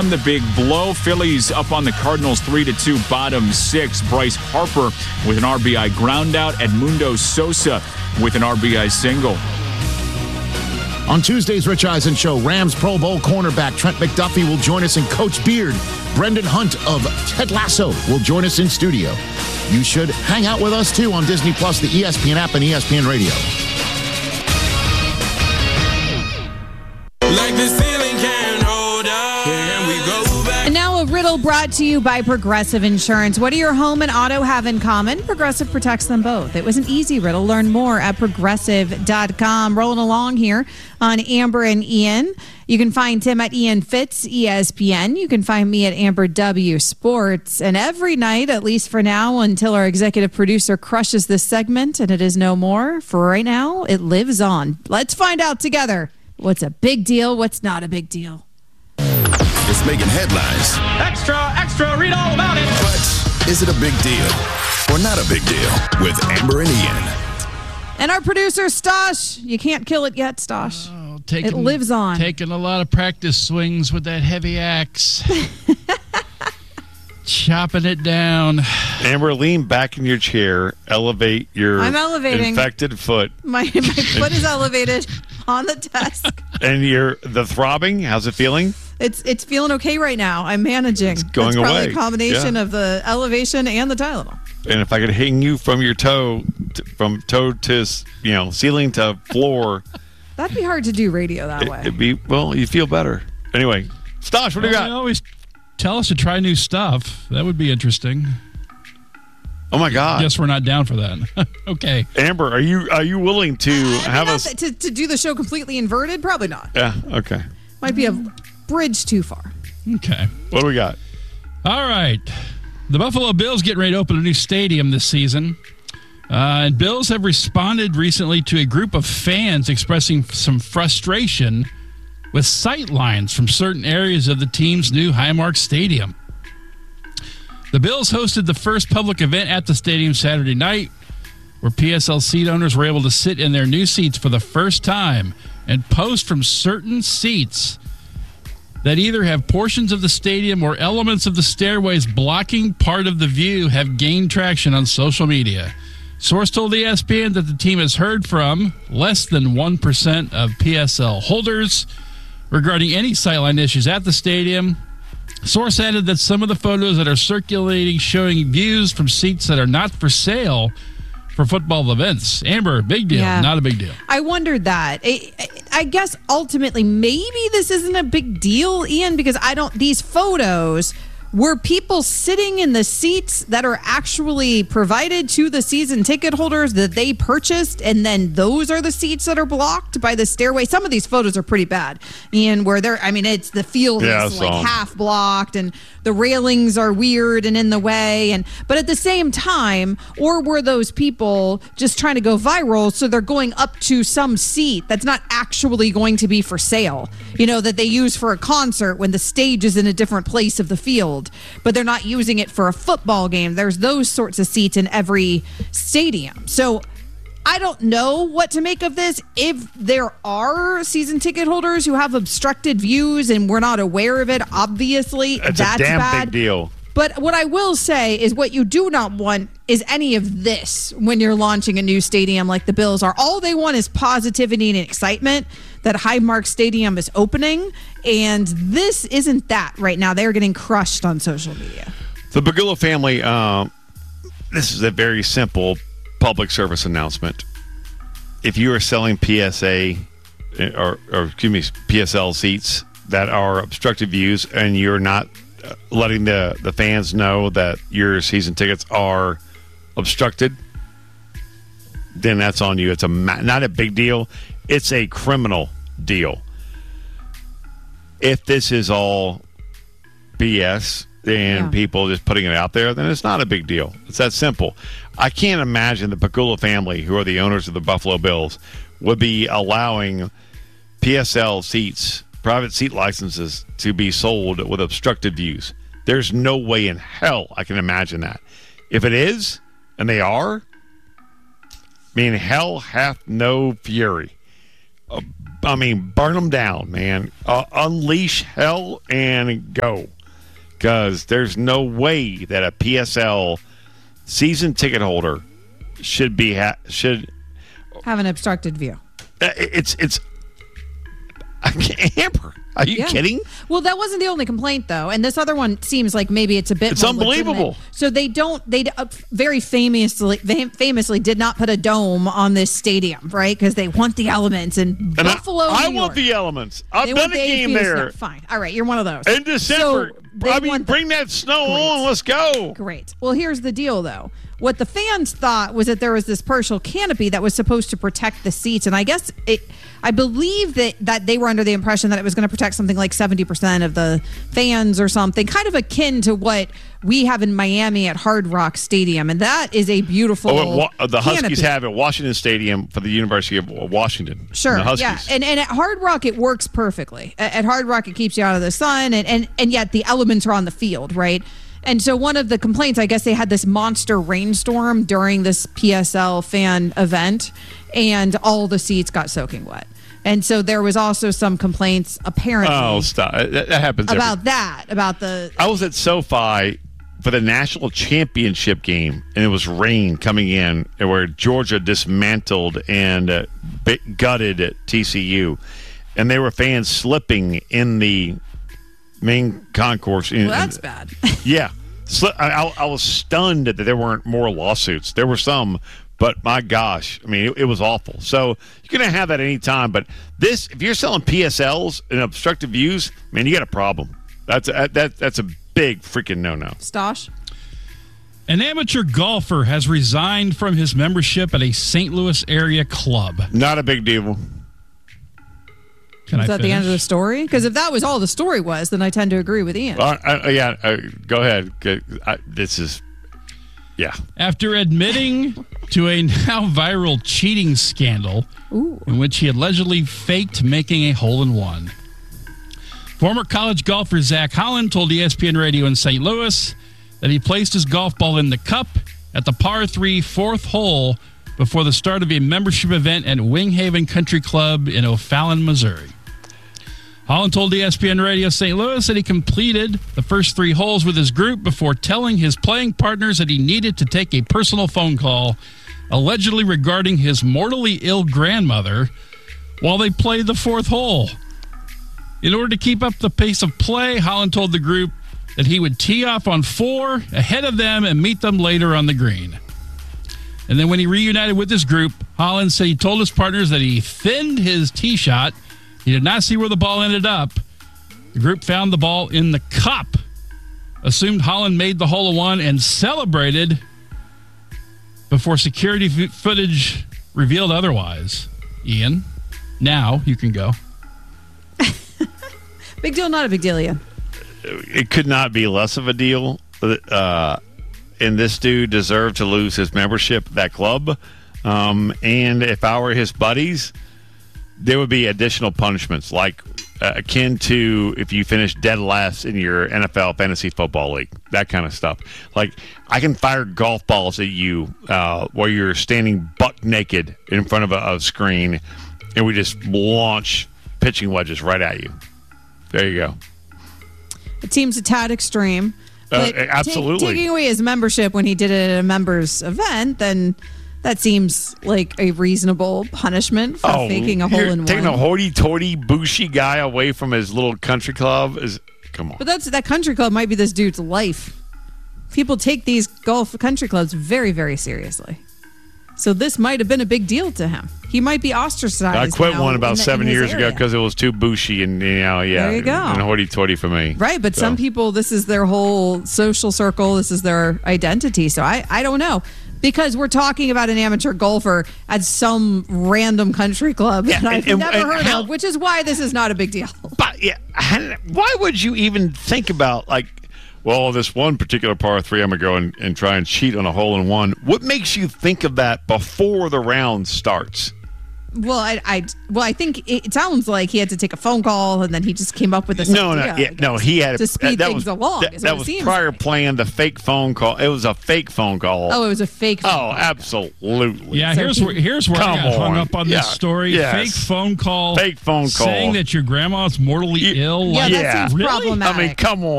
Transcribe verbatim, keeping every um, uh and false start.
p.m., the big blow. Phillies up on the Cardinals three to two, bottom six. Bryce Harper with an R B I groundout. Edmundo Sosa with an R B I single. On Tuesday's Rich Eisen Show, Rams Pro Bowl cornerback Trent McDuffie will join us, and Coach Beard, Brendan Hunt of Ted Lasso, will join us in studio. You should hang out with us, too, on Disney Plus, the E S P N app, and E S P N Radio. Like the ceiling can hold up. Can we go back? And now a riddle brought to you by Progressive Insurance. What do your home and auto have in common? Progressive protects them both. It was an easy riddle. Learn more at progressive dot com. Rolling along here on Amber and Ian. You can find Tim at Ian Fitz, E S P N. You can find me at Amber W Sports. And every night, at least for now, until our executive producer crushes this segment and it is no more, for right now, it lives on. Let's find out together what's a big deal, what's not a big deal. It's making headlines. Extra, extra, read all about it. But is it a big deal or not a big deal with Amber and Ian? And our producer, Stosh. You can't kill it yet, Stosh. Oh, taking, it lives on. Taking a lot of practice swings with that heavy axe. Chopping it down. Amber, lean back in your chair. Elevate your I'm elevating. infected foot. My, my foot is elevated on the desk. And your the throbbing, how's it feeling? It's it's feeling okay right now. I'm managing. It's going It's probably away. a combination Yeah. of the elevation and the Tylenol. And if I could hang you from your toe, t- from toe to, you know, ceiling to floor. That'd be hard to do radio that it, way. It'd be, well, you feel better. Anyway, Stosh, what do you Well, got? They always tell us to try new stuff. That would be interesting. Oh, my God. Guess we're not down for that. Okay. Amber, are you are you willing to I mean, have not us? that- to, to do the show completely inverted? Probably not. Yeah, okay. Might be a bridge too far. Okay. What do we got? All right. The Buffalo Bills getting ready to open a new stadium this season. Uh, and Bills have responded recently to a group of fans expressing some frustration with sight lines from certain areas of the team's new Highmark Stadium. The Bills hosted the first public event at the stadium Saturday night, where P S L seat owners were able to sit in their new seats for the first time and post from certain seats that either have portions of the stadium or elements of the stairways blocking part of the view have gained traction on social media. Source told E S P N that the team has heard from less than one percent of P S L holders regarding any sightline issues at the stadium. Source added that some of the photos that are circulating showing views from seats that are not for sale for football events. Amber, big deal, Yeah. not a big deal. I wondered that. I, I guess ultimately maybe this isn't a big deal, Ian, because I don't. These photos were people sitting in the seats that are actually provided to the season ticket holders that they purchased, and then those are the seats that are blocked by the stairway. Some of these photos are pretty bad, Ian, where they're, I mean, it's the field Yeah, is I like saw 'em. half blocked and the railings are weird and in the way. And but at the same time, or were those people just trying to go viral, so they're going up to some seat that's not actually going to be for sale, you know, that they use for a concert when the stage is in a different place of the field, but they're not using it for a football game. There's those sorts of seats in every stadium. So I don't know what to make of this. If there are season ticket holders who have obstructed views and we're not aware of it, obviously That's, that's a damn bad. big deal. But what I will say is what you do not want is any of this when you're launching a new stadium like the Bills are. All they want is positivity and excitement that Highmark Stadium is opening, and this isn't that right now. They're getting crushed on social media. The Bagula family, um, this is a very simple public service announcement. If you are selling P S A or, or excuse me, P S L seats that are obstructed views, and you're not letting the, the fans know that your season tickets are obstructed, then that's on you. It's a not a big deal. It's a criminal deal. If this is all B S and Yeah. people just putting it out there, then it's not a big deal. It's that simple. I can't imagine the Pagula family, who are the owners of the Buffalo Bills, would be allowing P S L seats, private seat licenses, to be sold with obstructed views. There's no way in hell I can imagine that. If it is, and they are, I mean, hell hath no fury uh, I mean, burn them down, man. Uh, unleash hell and go. Because there's no way that a P S L season ticket holder should be ha- should have an obstructed view. Uh, it's it's. I can't, Amber, are you Yeah. kidding? Well, that wasn't the only complaint, though, and this other one seems like maybe it's a bit. It's more unbelievable. legitimate. So they don't. They uh, very famously, fam- famously did not put a dome on this stadium, right? Because they want the elements and, And Buffalo. I, I New want York. the elements. I've They done want a the game A F U there snow. Fine. All right, you're one of those. in December. So they I mean, want the- bring that snow Great. on. Let's go. Great. Well, here's the deal, though. What the fans thought was that there was this partial canopy that was supposed to protect the seats, and I guess it. I believe that that they were under the impression that it was going to protect something like seventy percent of the fans or something, kind of akin to what we have in Miami at Hard Rock Stadium, and that is a beautiful. Oh, wa- the Huskies canopy. have at Washington Stadium for the University of Washington. Sure, the Huskies. yeah, and and at Hard Rock it works perfectly. At, at Hard Rock it keeps you out of the sun, and, and and yet the elements are on the field, right? And so one of the complaints, I guess they had this monster rainstorm during this P S L fan event, and all the seats got soaking wet. And so there was also some complaints, apparently, Oh, stop! That, that happens every- about that, about the. I was at SoFi for the national championship game, and it was rain coming in, where Georgia dismantled and uh, b- gutted T C U, and there were fans slipping in the main concourse. Well, that's bad. Yeah, Sli- I, I, I was stunned that there weren't more lawsuits. There were some, but my gosh, I mean, it, it was awful. So you're going to have that any time. But this, if you're selling P S Ls and obstructive views, man, you got a problem. That's a, that that's a big freaking no-no. Stosh? An amateur golfer has resigned from his membership at a Saint Louis area club. Not a big deal. Can Is I that the end of the finish? story? Because if that was all the story was, then I tend to agree with Ian. Uh, uh, yeah, uh, go ahead. Go- I, this is, yeah. After admitting to a now viral cheating scandal in which he allegedly faked making a hole-in-one. Former college golfer Zach Holland told E S P N Radio in Saint Louis that he placed his golf ball in the cup at the par three fourth hole before the start of a membership event at Winghaven Country Club in O'Fallon, Missouri. Holland told E S P N Radio Saint Louis that he completed the first three holes with his group before telling his playing partners that he needed to take a personal phone call, allegedly regarding his mortally ill grandmother, while they played the fourth hole. In order to keep up the pace of play, Holland told the group that he would tee off on four ahead of them and meet them later on the green. And then when he reunited with his group, Holland said he told his partners that he thinned his tee shot. He did not see where the ball ended up. The group found the ball in the cup, assumed Holland made the hole-in-one, and celebrated before security f- footage revealed otherwise. Ian, now you can go. Big deal, not a big deal, Ian. It could not be less of a deal. Uh, and this dude deserved to lose his membership at that club. Um, and if I were his buddies, there would be additional punishments, like uh, akin to if you finish dead last in your N F L fantasy football league, that kind of stuff. Like, I can fire golf balls at you uh, while you're standing buck naked in front of a, a screen, and we just launch pitching wedges right at you. There you go. It seems a tad extreme. Uh, But absolutely. ta- taking away his membership when he did it at a members event, then that seems like a reasonable punishment for faking a hole you're in taking one. a hoity-toity, bushy guy away from his little country club is come on. But that's that country club might be this dude's life. People take these golf country clubs very, very seriously. So this might have been a big deal to him. He might be ostracized. I quit now one about in the- seven in his years ago area. because it was too bushy and, you know, yeah, There you go. and hoity-toity for me. Right, but So, some people, this is their whole social circle. This is their identity. So I, I don't know. Because we're talking about an amateur golfer at some random country club Yeah, that I've and- and- never and heard how- of, which is why this is not a big deal. But yeah, why would you even think about like, well, this one particular par three, I'm gonna go and, and try and cheat on a hole in one. What makes you think of that before the round starts? Well, I, I, well, I think it, it sounds like he had to take a phone call, and then he just came up with this. No, idea, no, yeah, no. He had to speed that things was, along. That, is that what was it seems prior like. plan. The fake phone call. It was a fake phone call. Oh, it was a fake. Phone Oh, call. absolutely. Yeah, So here's he- where here's where I Come got hung on. up on Yeah, this story. yes. Fake phone call. Fake phone call. saying that your grandma's mortally Yeah, ill. Yeah, Like, that seems really? problematic. I mean, come on.